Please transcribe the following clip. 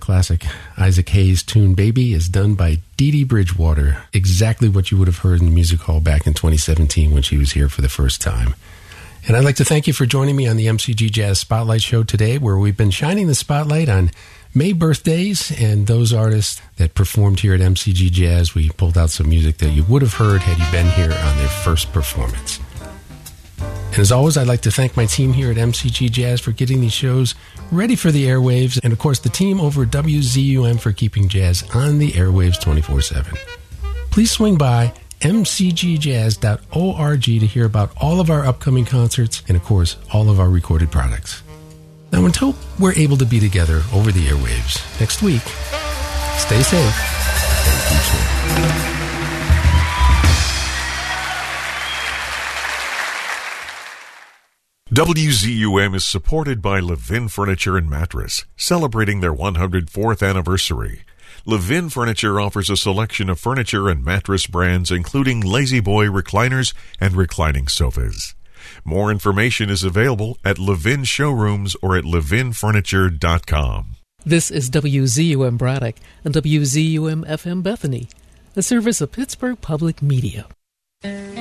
classic Isaac Hayes tune Baby is done by Dee Dee Bridgewater, exactly what you would have heard in the music hall back in 2017 when she was here for the first time. And I'd like to thank you for joining me on the MCG Jazz Spotlight Show today, where we've been shining the spotlight on May birthdays and those artists that performed here at MCG Jazz. We pulled out some music that you would have heard had you been here on their first performance. And as always, I'd like to thank my team here at MCG Jazz for getting these shows ready for the airwaves, and of course the team over at WZUM for keeping jazz on the airwaves 24/7. Please swing by mcgjazz.org to hear about all of our upcoming concerts and of course all of our recorded products. Now until we're able to be together over the airwaves next week, stay safe and keep swinging. WZUM is supported by Levin Furniture and Mattress, celebrating their 104th anniversary. Levin Furniture offers a selection of furniture and mattress brands, including Lazy Boy recliners and reclining sofas. More information is available at Levin Showrooms or at levinfurniture.com. This is WZUM Braddock and WZUM FM Bethany, a service of Pittsburgh Public Media.